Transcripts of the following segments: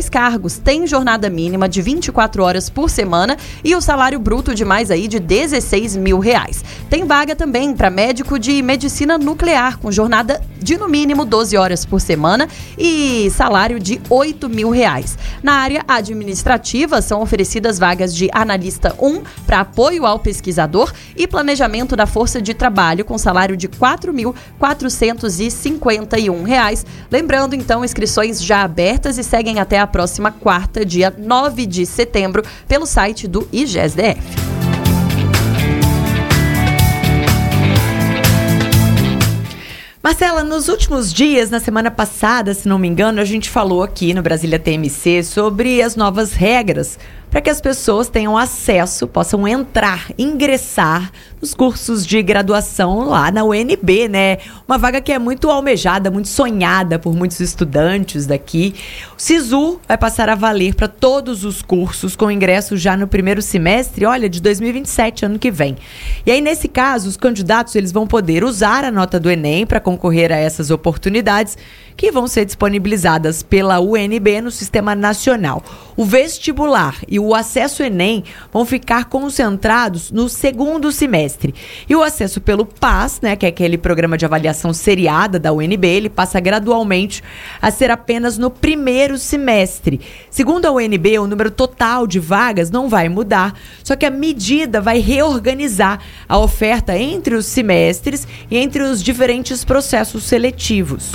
dois cargos têm jornada mínima de 24 horas por semana e o salário bruto de mais aí de R$16 mil. Tem vaga também para médico de medicina nuclear, com jornada de no mínimo 12 horas por semana e salário de R$8 mil. Na área administrativa, são oferecidas vagas de analista 1 para apoio ao pesquisador e planejamento da força de trabalho, com salário de R$4.451. Lembrando, então, inscrições já abertas e seguem até a próxima quarta, dia 9 de setembro, pelo site do IGESDF. Marcela, nos últimos dias, na semana passada, se não me engano, a gente falou aqui no Brasília TMC sobre as novas regras para que as pessoas tenham acesso, possam ingressar nos cursos de graduação lá na UNB, né? Uma vaga que é muito almejada, muito sonhada por muitos estudantes daqui. O SISU vai passar a valer para todos os cursos, com ingresso já no primeiro semestre, de 2027, ano que vem. E aí, nesse caso, os candidatos eles vão poder usar a nota do Enem para concorrer a essas oportunidades que vão ser disponibilizadas pela UNB no Sistema Nacional. O vestibular e o acesso Enem vão ficar concentrados no segundo semestre. E o acesso pelo PAS, que é aquele programa de avaliação seriada da UNB, ele passa gradualmente a ser apenas no primeiro semestre. Segundo a UNB, o número total de vagas não vai mudar, só que a medida vai reorganizar a oferta entre os semestres e entre os diferentes processos seletivos.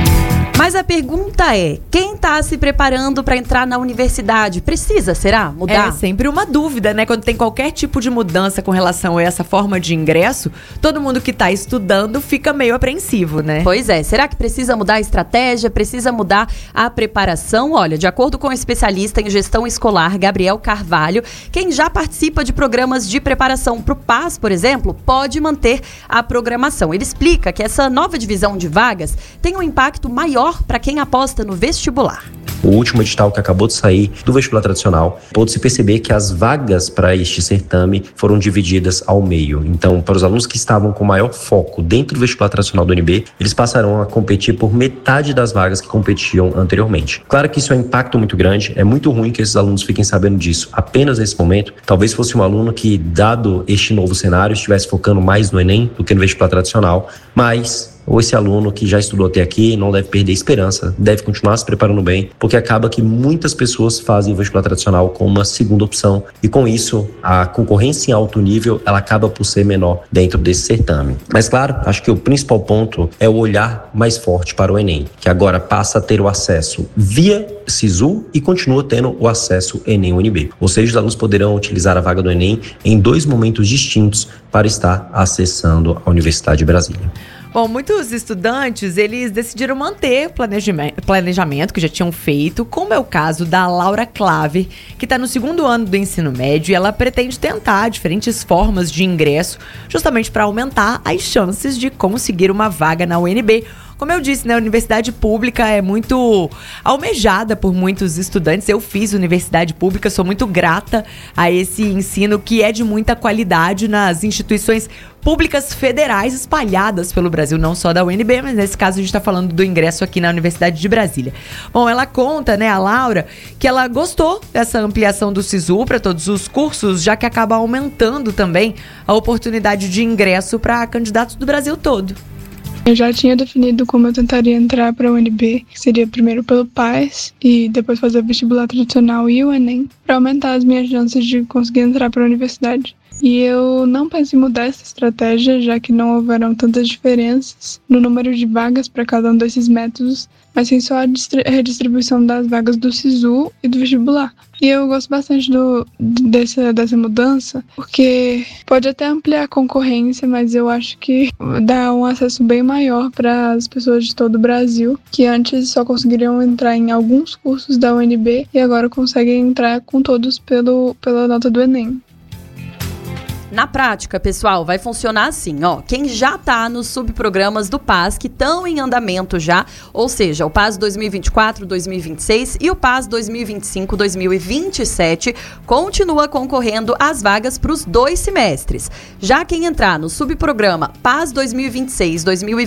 Mas a pergunta é, quem está se preparando para entrar na universidade? Será? Mudar? É sempre uma dúvida, Quando tem qualquer tipo de mudança com relação a essa forma de ingresso, todo mundo que está estudando fica meio apreensivo, Pois é. Será que precisa mudar a estratégia? Precisa mudar a preparação? Olha, de acordo com o especialista em gestão escolar, Gabriel Carvalho, quem já participa de programas de preparação para o PAS, por exemplo, pode manter a programação. Ele explica que essa nova divisão de vagas tem um impacto maior para quem aposta no vestibular. O último edital que acabou de sair do vestibular tradicional, pôde-se perceber que as vagas para este certame foram divididas ao meio. Então, para os alunos que estavam com maior foco dentro do vestibular tradicional do UNB, eles passarão a competir por metade das vagas que competiam anteriormente. Claro que isso é um impacto muito grande, é muito ruim que esses alunos fiquem sabendo disso apenas nesse momento. Talvez fosse um aluno que, dado este novo cenário, estivesse focando mais no Enem do que no vestibular tradicional, mas ou esse aluno que já estudou até aqui não deve perder esperança, deve continuar se preparando bem, porque acaba que muitas pessoas fazem o vestibular tradicional como uma segunda opção e com isso a concorrência em alto nível ela acaba por ser menor dentro desse certame. Mas claro, acho que o principal ponto é o olhar mais forte para o Enem, que agora passa a ter o acesso via SISU e continua tendo o acesso Enem UNB. Ou seja, os alunos poderão utilizar a vaga do Enem em 2 momentos distintos para estar acessando a Universidade de Brasília. Bom, muitos estudantes, eles decidiram manter o planejamento que já tinham feito, como é o caso da Laura Claver, que está no 2º ano do ensino médio e ela pretende tentar diferentes formas de ingresso, justamente para aumentar as chances de conseguir uma vaga na UNB. Como eu disse, a universidade pública é muito almejada por muitos estudantes. Eu fiz universidade pública, sou muito grata a esse ensino que é de muita qualidade nas instituições públicas federais espalhadas pelo Brasil, não só da UNB, mas nesse caso a gente está falando do ingresso aqui na Universidade de Brasília. Bom, ela conta, a Laura, que ela gostou dessa ampliação do SISU para todos os cursos, já que acaba aumentando também a oportunidade de ingresso para candidatos do Brasil todo. Eu já tinha definido como eu tentaria entrar para a UNB, que seria primeiro pelo PAS e depois fazer o vestibular tradicional e o Enem, para aumentar as minhas chances de conseguir entrar para a universidade. E eu não penso em mudar essa estratégia, já que não houveram tantas diferenças no número de vagas para cada um desses métodos, mas sim só a redistribuição das vagas do SISU e do vestibular. E eu gosto bastante dessa mudança, porque pode até ampliar a concorrência, mas eu acho que dá um acesso bem maior para as pessoas de todo o Brasil, que antes só conseguiriam entrar em alguns cursos da UNB e agora conseguem entrar com todos pela nota do Enem. Na prática, pessoal, vai funcionar assim, quem já está nos subprogramas do PAS, que estão em andamento já, ou seja, o PAS 2024-2026 e o PAS 2025-2027, continua concorrendo às vagas para os 2 semestres. Já quem entrar no subprograma PAS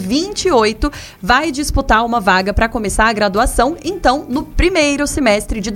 2026-2028 vai disputar uma vaga para começar a graduação, então, no primeiro semestre de